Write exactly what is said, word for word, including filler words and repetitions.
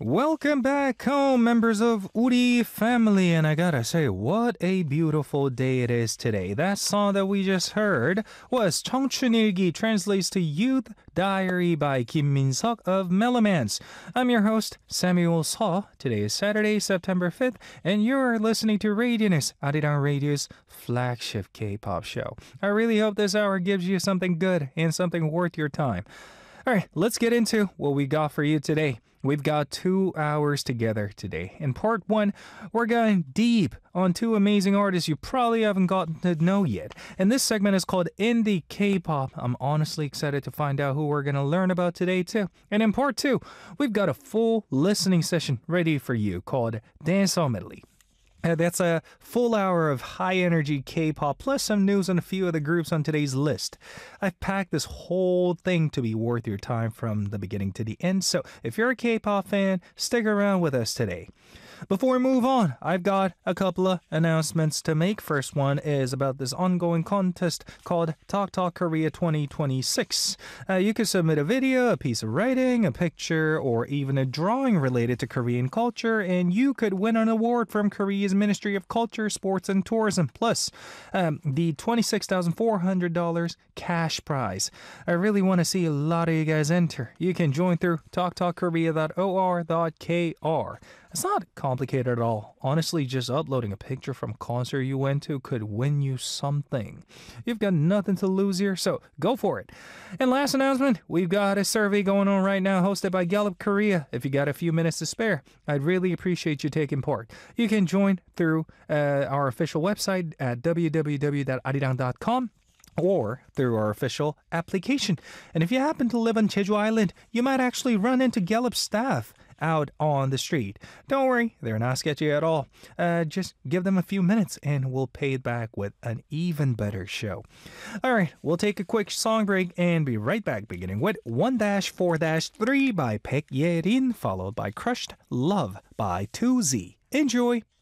Welcome back home, members of Uri family. And I gotta say, what a beautiful day it is today. That song that we just heard was 청춘일기, translates to Youth Diary by Kim Min-seok of Melomance. I'm your host, Samuel Seo. Today is Saturday, September fifth, and you're listening to Radioness, Arirang Radio's flagship K-pop show. I really hope this hour gives you something good and something worth your time. All right, let's get into what we got for you today. We've got two hours together today. In part one, we're going deep on two amazing artists you probably haven't gotten to know yet. And this segment is called Indie K-pop. I'm honestly excited to find out who we're going to learn about today too. And in part two, we've got a full listening session ready for you called Dance Hall Medley. Uh, that's a full hour of high-energy K-pop, plus some news on a few of the groups on today's list. I've packed this whole thing to be worth your time from the beginning to the end, so if you're a K-pop fan, stick around with us today. Before we move on, I've got a couple of announcements to make. First one is about this ongoing contest called Talk Talk Korea twenty twenty-six. Uh, you can submit a video, a piece of writing, a picture, or even a drawing related to Korean culture, and you could win an award from Korea's Ministry of Culture, Sports, and Tourism, plus um, the twenty-six thousand four hundred dollars cash prize. I really want to see a lot of you guys enter. You can join through talk talk korea dot o r dot k r. It's not complicated at all. Honestly, just uploading a picture from a concert you went to could win you something. You've got nothing to lose here, so go for it. And last announcement, we've got a survey going on right now hosted by Gallup Korea. If you got a few minutes to spare, I'd really appreciate you taking part. You can join through uh, our official website at w w w dot arirang dot com. or through our official application. And if you happen to live on Jeju Island, you might actually run into Gallup staff out on the street. Don't worry, they're not sketchy at all. Uh, just give them a few minutes and we'll pay it back with an even better show. All right, we'll take a quick song break and be right back, beginning with one dash four dash three by Baek Ye-rin, followed by Crushed Love by two Z. Enjoy!